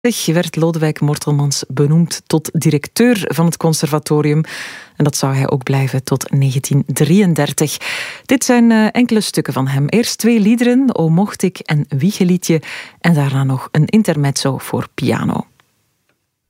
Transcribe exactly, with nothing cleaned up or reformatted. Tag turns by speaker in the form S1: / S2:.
S1: werd Lodewijk Mortelmans benoemd tot directeur van het conservatorium. En dat zou hij ook blijven tot negentien drieëndertig. Dit zijn uh, enkele stukken van hem. Eerst twee liederen, O mocht ik en Wiegeliedje. En daarna nog een intermezzo voor piano.